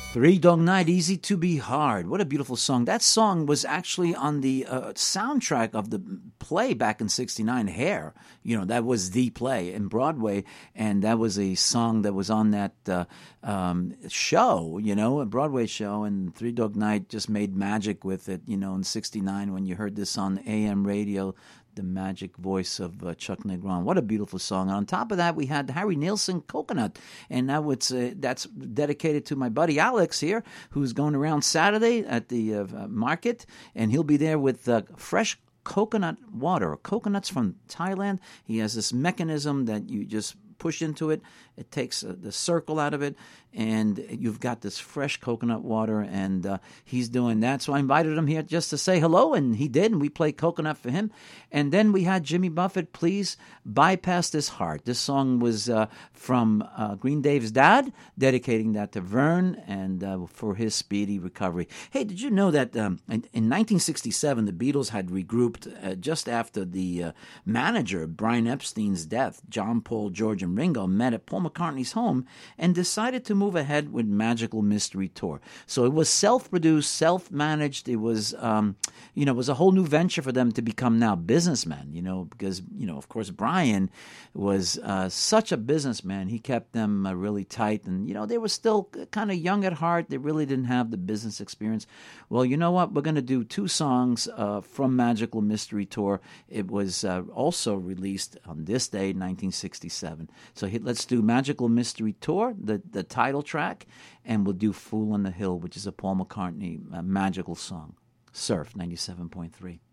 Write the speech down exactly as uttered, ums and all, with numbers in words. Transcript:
Three Dog Night, Easy to Be Hard. What a beautiful song. That song was actually on the uh, soundtrack of the play back in sixty-nine, Hair. You know, that was the play in Broadway, and that was a song that was on that uh, um, show, you know, a Broadway show, and Three Dog Night just made magic with it, you know, in sixty-nine when you heard this on A M radio, the magic voice of uh, Chuck Negron. What a beautiful song. And on top of that, we had Harry Nilsson, Coconut. And now it's, uh, that's dedicated to my buddy Alex here, who's going around Saturday at the uh, market. And he'll be there with uh, fresh coconut water, coconuts from Thailand. He has this mechanism that you just push into it. It takes uh, the circle out of it, and you've got this fresh coconut water, and uh, he's doing that. So I invited him here just to say hello, and he did, and we played Coconut for him. And then we had Jimmy Buffett, Please Bypass This Heart. This song was uh, from uh, Green Dave's dad, dedicating that to Vern and uh, for his speedy recovery. Hey, did you know that um, in, in nineteen sixty-seven, the Beatles had regrouped uh, just after the uh, manager, Brian Epstein's death? John, Paul, George, and Ringo met at Paul McCartney's home and decided to move ahead with Magical Mystery Tour. So it was self-produced, self-managed. It was, um, you know, it was a whole new venture for them to become now businessmen, you know, because, you know, of course, Brian was uh, such a businessman. He kept them uh, really tight, and, you know, they were still kind of young at heart. They really didn't have the business experience. Well, you know what? We're going to do two songs uh, from Magical Mystery Tour. It was uh, also released on this day, nineteen sixty-seven. So he, let's do Magical Mystery Tour, the, the title track, and we'll do Fool on the Hill, which is a Paul McCartney uh, magical song. Surf ninety-seven point three.